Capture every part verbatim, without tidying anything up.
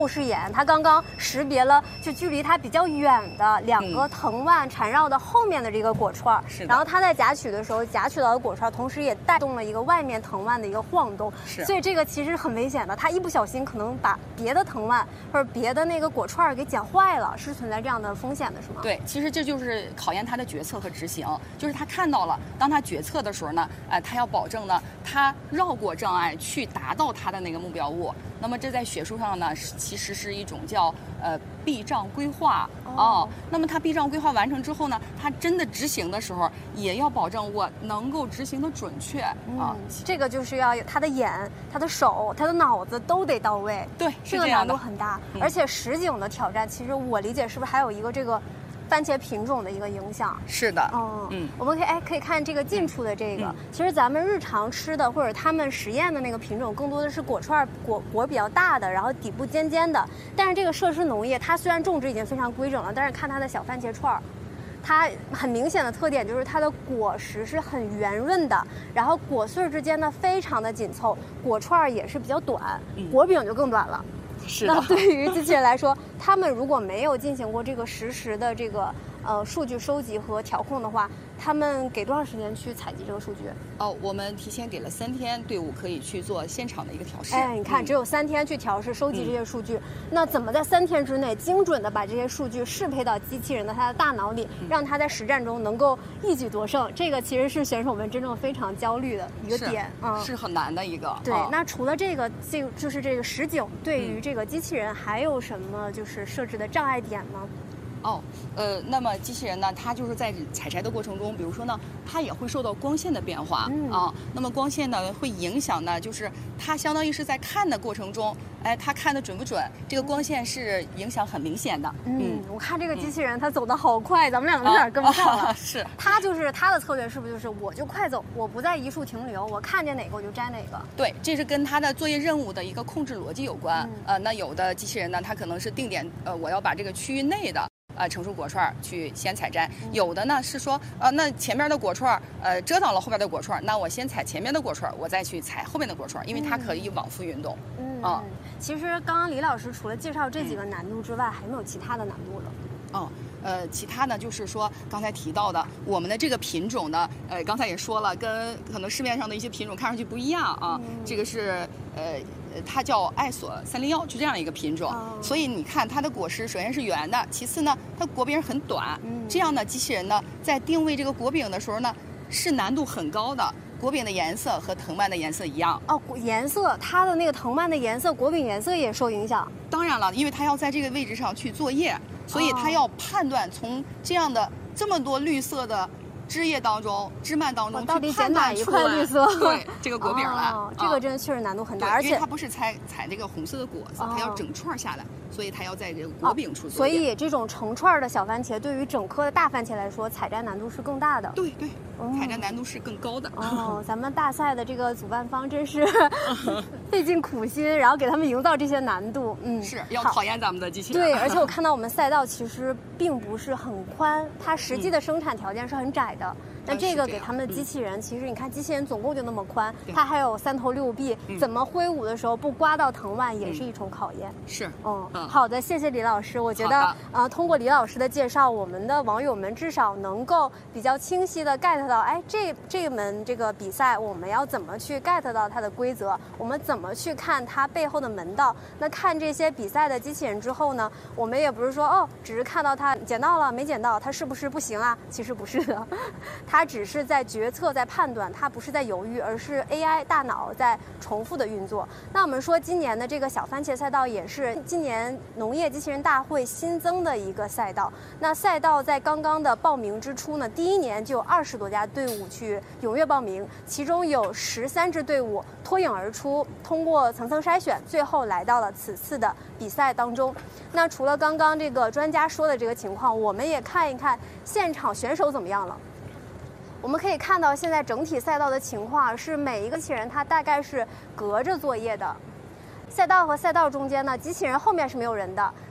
后视眼，它刚刚识别了就距离它比较远的两个藤蔓缠绕的后面的这个果串， 是。 然后它在夹取的时候，夹取到的果串，同时也带动了一个外面藤蔓的一个晃动， 是。 所以这个其实很危险的，它一不小心可能把别的藤蔓或者别的那个果串给剪坏了，是存在这样的风险的，是吗？ 对，其实这就是考验他的决策和执行，就是他看到了，当他决策的时候呢，呃，他要保证呢，他绕过障碍去达到他的那个目标物。那么这在学术上呢，其实是一种叫呃避障规划啊、哦。那么他避障规划完成之后呢，他真的执行的时候，也要保证我能够执行的准确啊、 嗯。这个就是要有他的眼、他的手、他的脑子都得到位。 对， 这个难度很大。 嗯、 而且实景的挑战，其实我理解是不是还有一个这个番茄品种的一个影响？ 是的， 嗯嗯，我们可以哎可以看这个近处的这个、嗯，其实咱们日常吃的或者他们实验的那个品种，更多的是果串果果比较大的，然后底部尖尖的。但是这个设施农业，它虽然种植已经非常规整了，但是看它的小番茄串，它很明显的特点就是它的果实是很圆润的，然后果穗之间呢非常的紧凑，果串也是比较短， 嗯、 果柄就更短了。 是的。 那对于机器人来说，他们如果没有进行过这个实时的这个呃数据收集和调控的话，他们给多长时间去采集这个数据？ 哦，我们提前给了三天，队伍可以去做现场的一个调试。 哎，你看， 嗯、 只有三天去调试、收集这些数据，嗯、那怎么在三天之内精准的把这些数据适配到机器人的它的大脑里，嗯、让它在实战中能够一举夺胜？这个其实是选手们真正非常焦虑的一个点啊、 嗯，是很难的一个。 对， 哦、 那除了这个，这就是这个实景对于这个机器人还有什么就是设置的障碍点吗？ 哦，呃，那么机器人呢，它就是在采摘的过程中，比如说呢，它也会受到光线的变化、 嗯、 啊。那么光线呢，会影响呢，就是它相当于是在看的过程中，哎，它看的准不准？这个光线是影响很明显的。 嗯，嗯我看这个机器人它走得好快，嗯、咱们两个有点跟不上了。 啊啊、是， 它就是它的策略是不是就是我就快走，我不在一处停留，我看见哪个我就摘哪个？ 对，这是跟它的作业任务的一个控制逻辑有关。 嗯、 呃，那有的机器人呢，它可能是定点，呃，我要把这个区域内的。呃，成熟果串去先采摘，有的呢是说，呃，那前面的果串，呃，遮挡了后边的果串，那我先采前面的果串，我再去采后面的果串，因为它可以往复运动。 嗯，啊、嗯，其实刚刚李老师除了介绍这几个难度之外，嗯、还有没有其他的难度了？ 哦。呃，其他呢，就是说刚才提到的，我们的这个品种呢，呃，刚才也说了，跟可能市面上的一些品种看上去不一样啊。嗯、这个是呃，它叫爱索三零幺，就这样一个品种。哦、所以你看它的果实，首先是圆的，其次呢，它果柄很短。嗯、这样呢，机器人呢在定位这个果柄的时候呢，是难度很高的。果柄的颜色和藤蔓的颜色一样哦，颜色它的那个藤蔓的颜色、果柄颜色也受影响。 当然了，因为它要在这个位置上去作业，所以它要判断从这样的这么多绿色的枝叶当中、枝蔓当中去判断一块绿色对这个果柄来。 哦，这个真的确实难度很大，而且它不是采采这个红色的果子，它要整串下来，所以它要在这个果柄处作业。 所以这种成串的小番茄对于整颗的大番茄来说，采摘难度是更大的。 对对。采摘难度是更高的哦，咱们大赛的这个主办方真是费尽苦心，然后给他们营造这些难度，嗯， 是要考验咱们的机器人。 对，而且我看到我们赛道其实并不是很宽，它实际的生产条件是很窄的。嗯那这个给他们的机器人，其实你看，机器人总共就那么宽，它还有三头六臂，怎么挥舞的时候不刮到藤蔓，也是一重考验。 是， 嗯，好的，谢谢李老师。我觉得，呃，通过李老师的介绍，我们的网友们至少能够比较清晰的 get 到，哎，这这门这个比赛，我们要怎么去 get 到它的规则？我们怎么去看它背后的门道？那看这些比赛的机器人之后呢，我们也不是说哦，只是看到它捡到了没捡到，它是不是不行啊？其实不是的。它只是在决策，在判断，它不是在犹豫，而是 A I 大脑在重复的运作。那我们说，今年的这个小番茄赛道也是今年农业机器人大会新增的一个赛道。那赛道在刚刚的报名之初呢，第一年就有二十多家队伍去踊跃报名，其中有十三支队伍脱颖而出，通过层层筛选，最后来到了此次的比赛当中。那除了刚刚这个专家说的这个情况，我们也看一看现场选手怎么样了。我们可以看到，现在整体赛道的情况是每一个机器人它大概是隔着作业的。赛道和赛道中间呢，机器人后面是没有人的，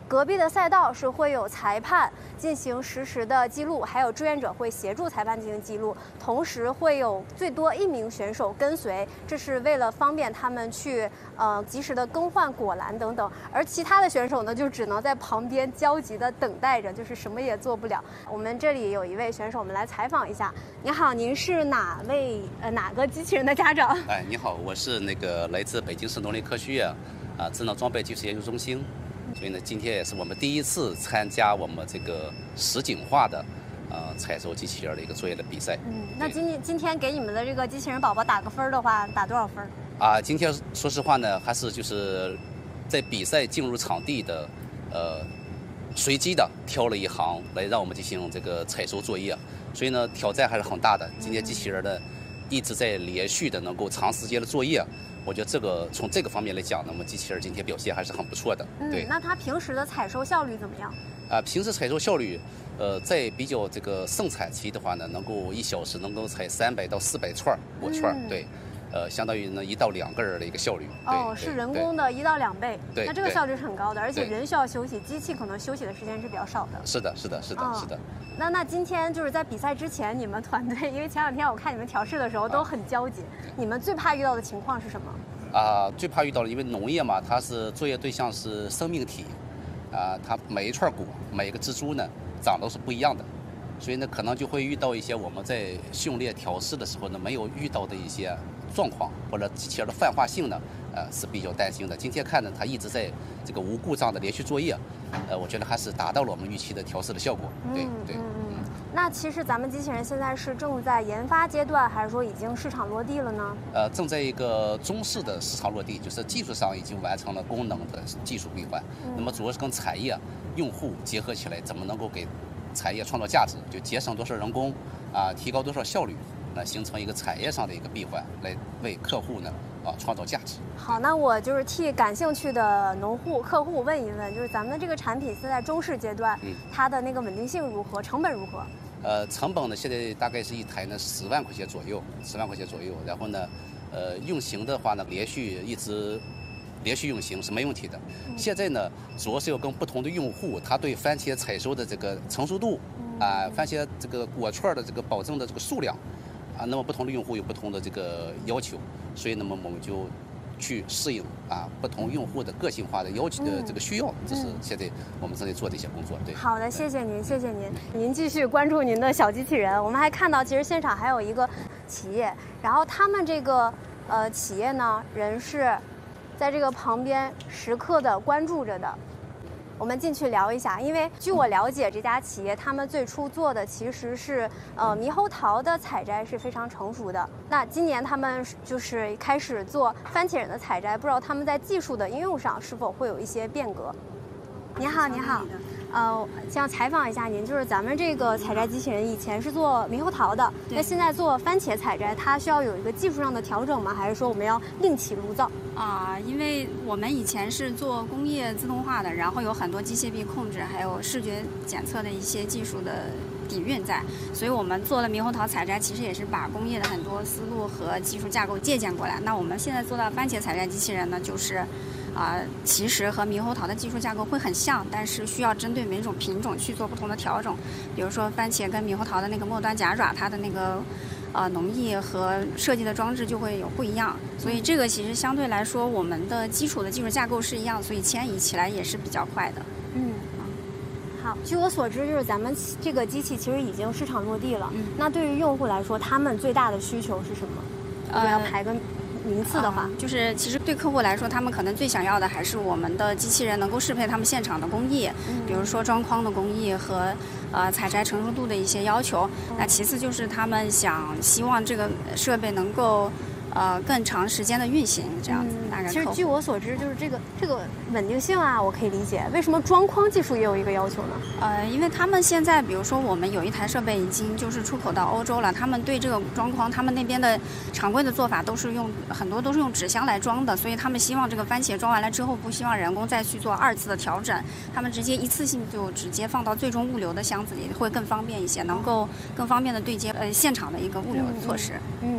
隔壁的赛道是会有裁判进行实时的记录，还有志愿者会协助裁判进行记录，同时会有最多一名选手跟随，这是为了方便他们去呃及时的更换果篮等等。而其他的选手呢，就只能在旁边焦急的等待着，就是什么也做不了。我们这里有一位选手，我们来采访一下。你好，您是哪位呃哪个机器人的家长？ 哎，你好，我是那个来自北京市农林科学院啊智能装备技术研究中心，所以呢，今天也是我们第一次参加我们这个实景化的呃采收机器人的一个作业的比赛。 嗯，那今天今天给你们的这个机器人宝宝打个分的话，打多少分？ 啊，今天说实话呢，还是就是在比赛进入场地的呃随机的挑了一行来让我们进行这个采收作业，所以呢挑战还是很大的。今天机器人呢一直在连续的能够长时间的作业。我觉得这个从这个方面来讲呢，我们机器人今天表现还是很不错的。 嗯， 对。 那它平时的采收效率怎么样？ 啊，平时采收效率，呃，在比较这个盛产期的话呢，能够一小时能够采三百到四百串果串，嗯、对，呃，相当于呢一到两个人的一个效率。 哦，是人工的一到两倍。 对， 那这个效率是很高的，而且人需要休息，机器可能休息的时间是比较少的。 是的，是的，是的，哦、是的。 那那今天就是在比赛之前，你们团队，因为前两天我看你们调试的时候都很焦急，啊、你们最怕遇到的情况是什么？ 啊，最怕遇到了，因为农业嘛，它是作业对象是生命体，啊，它每一串果、每一个蜘蛛呢，长都是不一样的，所以呢，可能就会遇到一些我们在训练调试的时候呢，没有遇到的一些状况，或者机器人的泛化性呢，呃，是比较担心的。今天看呢，它一直在这个无故障的连续作业，呃，我觉得还是达到了我们预期的调试的效果。对对。 嗯嗯。那其实咱们机器人现在是正在研发阶段，还是说已经市场落地了呢？ 呃，正在一个中式的市场落地，就是技术上已经完成了功能的技术规范。嗯、那么主要是跟产业、用户结合起来，怎么能够给产业创造价值，就节省多少人工啊，提高多少效率，那形成一个产业上的一个闭环，来为客户呢啊创造价值。 好，那我就是替感兴趣的农户客户问一问，就是咱们这个产品现在中试阶段，嗯、它的那个稳定性如何，成本如何？ 呃，成本呢，现在大概是一台呢十万块钱左右，十万块钱左右。然后呢，呃，运行的话呢，连续一直连续运行是没问题的。嗯、现在呢，主要是要跟不同的用户，他对番茄采收的这个成熟度啊、呃，番茄这个果串的这个保证的这个数量啊，那么不同的用户有不同的这个要求，所以那么我们就去适应啊不同用户的个性化的要求的这个需要，这是现在我们正在做的一些工作。对， 好的，谢谢您，谢谢您。您继续关注您的小机器人。我们还看到，其实现场还有一个企业，然后他们这个呃企业呢，人是在这个旁边时刻的关注着的。我们进去聊一下，因为据我了解，这家企业他们最初做的其实是呃猕猴桃的采摘是非常成熟的。那今年他们就是开始做番茄仁的采摘，不知道他们在技术的应用上是否会有一些变革。你好，你好，呃，想采访一下您，就是咱们这个采摘机器人以前是做猕猴桃的，那现在做番茄采摘，它需要有一个技术上的调整吗？还是说我们要另起炉灶？ 啊，因为我们以前是做工业自动化的，然后有很多机械臂控制，还有视觉检测的一些技术的底蕴在，所以我们做了猕猴桃采摘，其实也是把工业的很多思路和技术架构借鉴过来。那我们现在做到番茄采摘机器人呢，就是。啊、呃，其实和猕猴桃的技术架构会很像，但是需要针对每种品种去做不同的调整。比如说番茄跟猕猴桃的那个末端夹爪，它的那个呃农艺和设计的装置就会有不一样。所以这个其实相对来说，我们的基础的技术架构是一样，所以迁移起来也是比较快的。 嗯，好。据我所知，就是咱们这个机器其实已经市场落地了。嗯，那对于用户来说，他们最大的需求是什么？呃，要排个。名次的话、 嗯，就是其实对客户来说，他们可能最想要的还是我们的机器人能够适配他们现场的工艺，嗯、比如说装框的工艺和呃采摘成熟度的一些要求。嗯、那其次就是他们想希望这个设备能够呃更长时间的运行，这样子。嗯、大概其实据我所知，就是这个这个稳定性啊，我可以理解。为什么装框技术也有一个要求呢？ 呃，因为他们现在，比如说我们有一台设备已经就是出口到欧洲了，他们对这个装框，他们那边的常规的做法都是用很多都是用纸箱来装的，所以他们希望这个番茄装完了之后，不希望人工再去做二次的调整，他们直接一次性就直接放到最终物流的箱子里，会更方便一些，能够更方便的对接呃现场的一个物流措施。 嗯啊、嗯，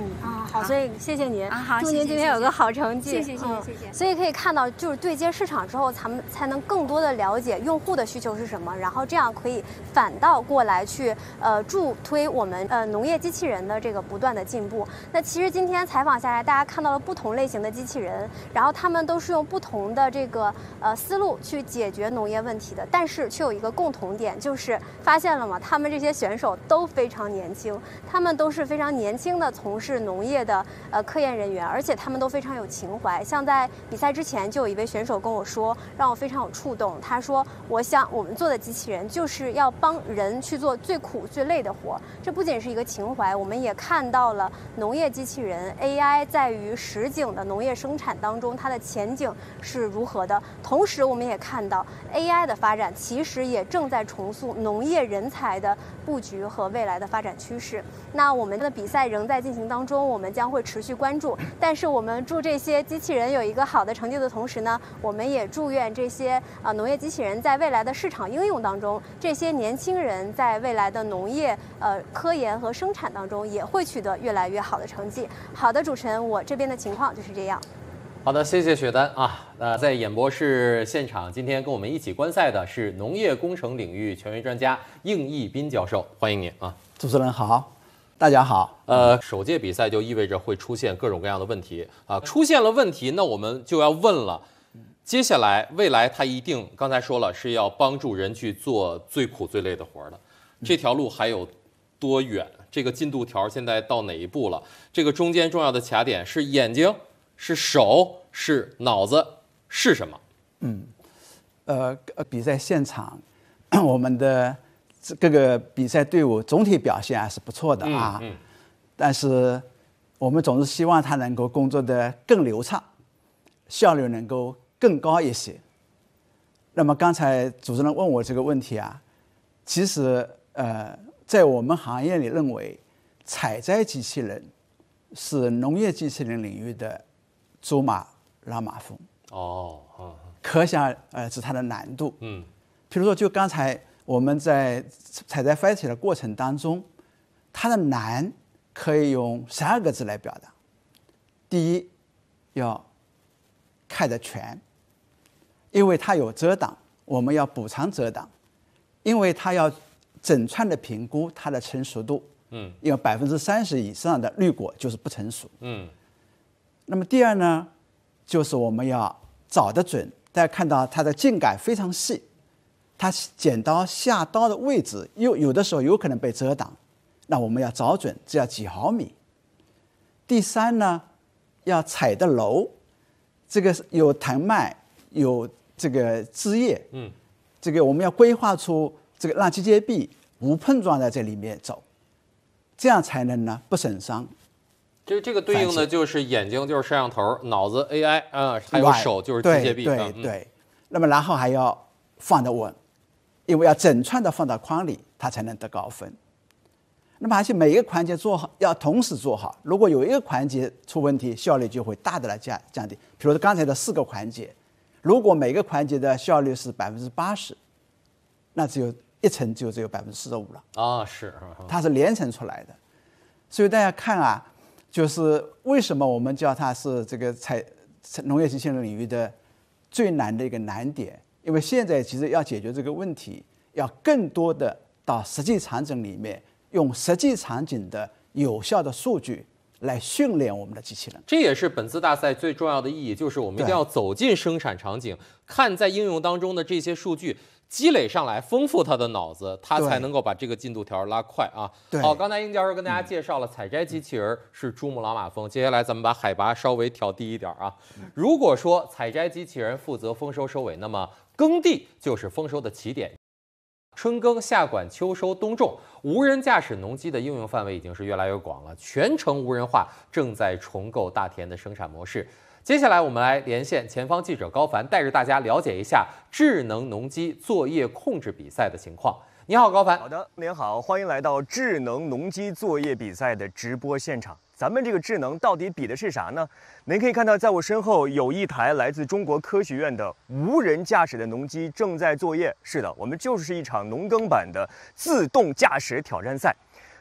好，所以谢谢您， 啊好， 祝您今天有个好成绩。 谢谢谢谢谢谢。 所以可以看到，就是对接市场之后，咱们才能更多的了解用户的需求是什么，然后这样可以反倒过来去呃助推我们呃农业机器人的这个不断的进步。那其实今天采访下来，大家看到了不同类型的机器人，然后他们都是用不同的这个呃思路去解决农业问题的，但是却有一个共同点，就是发现了吗？他们这些选手都非常年轻，他们都是非常年轻的从事农业的呃科研人员，而且他们都非常有情怀。像在比赛之前，就有一位选手跟我说，让我非常有触动。他说：“我想我们做的机器人就是要帮人去做最苦最累的活。”这不仅是一个情怀，我们也看到了农业机器人 A I 在于实景的农业生产当中，它的前景是如何的。同时，我们也看到 A I 的发展其实也正在重塑农业人才的布局和未来的发展趋势。那我们的比赛仍在进行当中，我们将会持续关注。但是我们祝这些机器人有一个好的成绩的同时呢，我们也祝愿这些呃农业机器人在未来的市场应用当中，这些年轻人在未来的农业呃科研和生产当中也会取得越来越好的成绩。好的，主持人，我这边的情况就是这样。 好的，谢谢雪丹啊。呃，在演播室现场，今天跟我们一起观赛的是农业工程领域权威专家应义斌教授，欢迎您啊。 主持人好，大家好。 呃，首届比赛就意味着会出现各种各样的问题啊，出现了问题，那我们就要问了，接下来未来它一定刚才说了是要帮助人去做最苦最累的活的，这条路还有多远？这个进度条现在到哪一步了？这个中间重要的卡点是眼睛，是手，是脑子，是什么？ 嗯，呃，比赛现场，我们的各个比赛队伍总体表现还是不错的啊。嗯嗯、但是我们总是希望他能够工作的更流畅，效率能够更高一些。那么刚才主持人问我这个问题啊，其实呃，在我们行业里认为，采摘机器人是农业机器人领域的珠马拉马蜂哦， 嗯、可想而知它的难度。 嗯， 比如说，就刚才我们在采摘番茄的过程当中，它的难可以用十二个字来表达。第一，要看得全，因为它有遮挡，我们要补偿遮挡；因为它要整串的评估它的成熟度， 嗯， 因为百分之三十以上的绿果就是不成熟， 嗯。 那么第二呢，就是我们要找得准。大家看到它的茎秆非常细，它剪刀下刀的位置有有的时候有可能被遮挡，那我们要找准，只要几毫米。第三呢，要采得柔，这个有藤蔓，有这个枝叶， 嗯， 这个我们要规划出这个让机械臂无碰撞在这里面走，这样才能呢不损伤。 这这个对应的就是眼睛就是摄像头，脑子 A I 啊、呃，还有手就是机械臂。 对对、嗯、对。那么然后还要放得稳，因为要整串的放到筐里，它才能得高分。那么而且每一个环节做好，要同时做好。如果有一个环节出问题，效率就会大大的降降低。比如说刚才的四个环节，如果每个环节的效率是百分之八十，那只有一层就只有百分之四十五了。 啊，是， 它是连成出来的。所以大家看啊。就是为什么我们叫它是这个采农业机器人领域的最难的一个难点？因为现在其实要解决这个问题，要更多的到实际场景里面，用实际场景的有效的数据来训练我们的机器人。 这也是本次大赛最重要的意义，就是我们一定要走进生产场景，看在应用当中的这些数据。积累上来，丰富他的脑子，他才能够把这个进度条拉快啊！好，刚才应教授跟大家介绍了采摘机器人是珠穆朗玛峰，接下来咱们把海拔稍微调低一点啊。如果说采摘机器人负责丰收收尾，那么耕地就是丰收的起点。春耕、夏管、秋收、冬种，无人驾驶农机的应用范围已经是越来越广了，全程无人化正在重构大田的生产模式。接下来我们来连线前方记者高凡，带着大家了解一下智能农机作业控制比赛的情况。你好，高凡。 好的，您好，欢迎来到智能农机作业比赛的直播现场。咱们这个智能到底比的是啥呢？您可以看到，在我身后有一台来自中国科学院的无人驾驶的农机正在作业。是的，我们就是一场农耕版的自动驾驶挑战赛。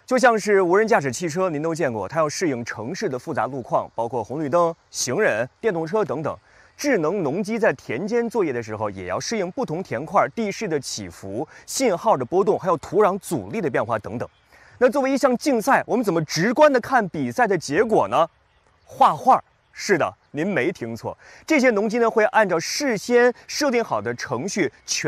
就像是无人驾驶汽车，您都见过，它要适应城市的复杂路况，包括红绿灯、行人、电动车等等。智能农机在田间作业的时候，也要适应不同田块地势的起伏、信号的波动，还有土壤阻力的变化等等。那作为一项竞赛，我们怎么直观的看比赛的结果呢？画画。是的，您没听错，这些农机呢会按照事先设定好的程序全。